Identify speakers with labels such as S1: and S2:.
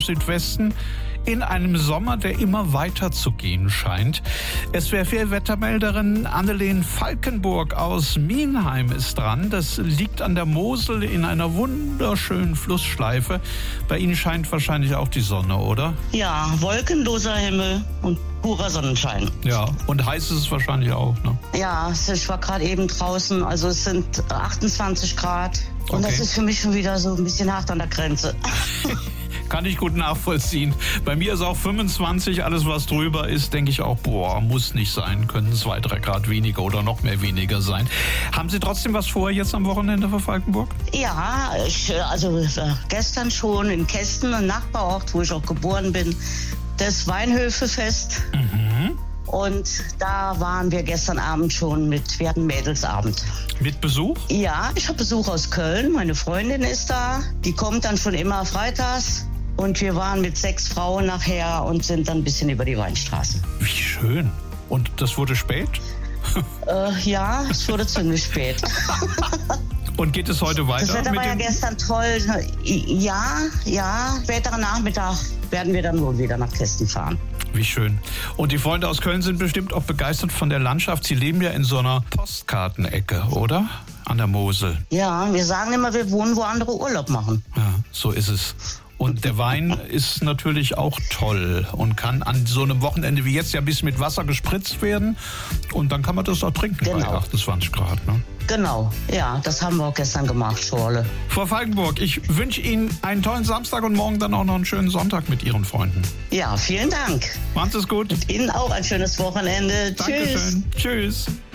S1: Südwesten in einem Sommer, der immer weiter zu gehen scheint. SWR4-Wettermelderin Annelien Falkenburg aus Mienheim ist dran. Das liegt an der Mosel in einer wunderschönen Flussschleife. Bei Ihnen scheint wahrscheinlich auch die Sonne, oder?
S2: Ja, wolkenloser Himmel und purer Sonnenschein.
S1: Ja, und heiß ist es wahrscheinlich auch, ne?
S2: Ja, ich war gerade eben draußen, also es sind 28 Grad. Und
S1: Okay.
S2: das ist für mich schon wieder so ein bisschen hart an der Grenze.
S1: Kann ich gut nachvollziehen. Bei mir ist auch 25, alles was drüber ist, denke ich auch, muss nicht sein. Können 2-3 Grad weniger oder noch mehr weniger sein. Haben Sie trotzdem was vor jetzt am Wochenende für Falkenburg?
S2: Ja, gestern schon in Kästen, ein Nachbarort, wo ich auch geboren bin, das Weinhöfefest. Und da waren wir gestern Abend schon wir hatten Mädelsabend.
S1: Mit Besuch?
S2: Ja, ich habe Besuch aus Köln. Meine Freundin ist da. Die kommt dann schon immer freitags. Und wir waren mit 6 Frauen nachher und sind dann ein bisschen über die Weinstraße.
S1: Wie schön. Und das wurde spät?
S2: Ja, es wurde ziemlich spät.
S1: Und geht es heute weiter?
S2: Das Wetter war ja gestern toll. Ja, späteren Nachmittag werden wir dann wohl wieder nach Kästen fahren.
S1: Wie schön. Und die Freunde aus Köln sind bestimmt auch begeistert von der Landschaft. Sie leben ja in so einer Postkartenecke, oder? An der Mosel.
S2: Ja, wir sagen immer, wir wohnen, wo andere Urlaub machen.
S1: Ja, so ist es. Und der Wein ist natürlich auch toll und kann an so einem Wochenende wie jetzt ja ein bisschen mit Wasser gespritzt werden. Und dann kann man das auch trinken bei 28 Grad. Ne?
S2: Genau, ja, das haben wir auch gestern gemacht, Schorle.
S1: Frau Falkenburg, ich wünsche Ihnen einen tollen Samstag und morgen dann auch noch einen schönen Sonntag mit Ihren Freunden.
S2: Ja, vielen Dank.
S1: Machen Sie es gut.
S2: Ihnen auch ein schönes Wochenende.
S1: Dankeschön. Tschüss.